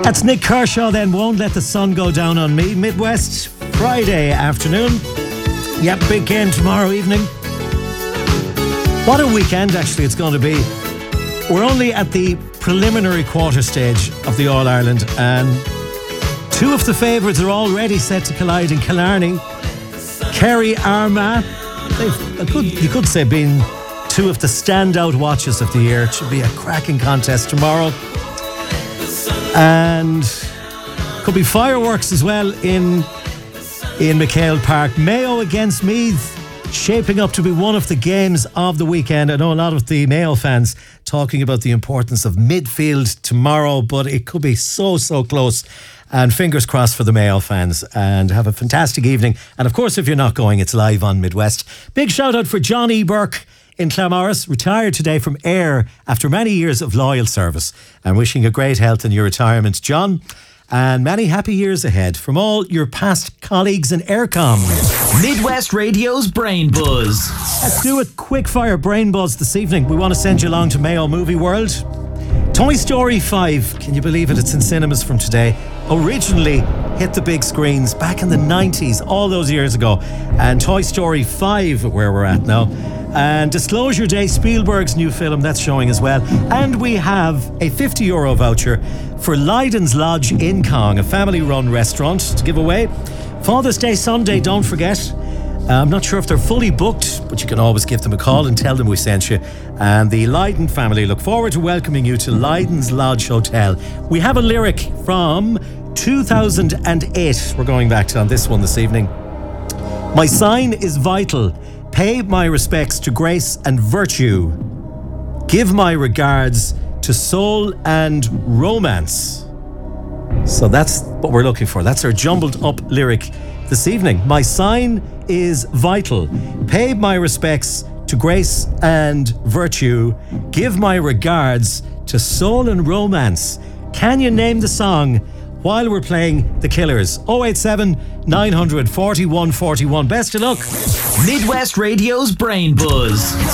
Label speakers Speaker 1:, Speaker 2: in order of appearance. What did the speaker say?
Speaker 1: That's Nick Kershaw then, Won't Let the Sun Go Down on Me. Midwest, Friday afternoon. Yep, big game tomorrow evening. What a weekend actually it's going to be. We're only at the preliminary quarter stage of the All-Ireland, and two of the favourites are already set to collide in Killarney. Kerry Armagh, you could say been two of the standout watches of the year. It should be a cracking contest tomorrow. And could be fireworks as well in McHale Park. Mayo against Meath, shaping up to be one of the games of the weekend. I know a lot of the Mayo fans talking about the importance of midfield tomorrow, but it could be so close. And fingers crossed for the Mayo fans, and have a fantastic evening. And of course, if you're not going, it's live on Midwest. Big shout out for John E. Burke in Claremorris, retired today from Ayr after many years of loyal service. And wishing you great health in your retirement, John. And many happy years ahead from all your past colleagues in Aircom.
Speaker 2: Midwest Radio's Brain Buzz.
Speaker 1: Let's do a quick fire brain buzz this evening. We want to send you along to Mayo Movie World. Toy Story 5, can you believe it? It's in cinemas from today. Originally hit the big screens back in the 90s, all those years ago. And Toy Story 5, where we're at now. And Disclosure Day, Spielberg's new film, that's showing as well. And we have a €50 voucher for Lydon's Lodge in Cong, a family-run restaurant to give away. Father's Day Sunday, don't forget. I'm not sure if they're fully booked, but you can always give them a call and tell them we sent you. And the Lydon family look forward to welcoming you to Lydon's Lodge Hotel. We have a lyric from 2008 we're going back to on this one this evening. My sign is vital. Pay my respects to grace and virtue. Give my regards to soul and romance. So that's what we're looking for. That's our jumbled up lyric this evening. My sign is vital. Pay my respects to grace and virtue. Give my regards to soul and romance. Can you name the song while we're playing The Killers? 087 900 4141. Best of luck.
Speaker 2: Midwest Radio's Brain Buzz.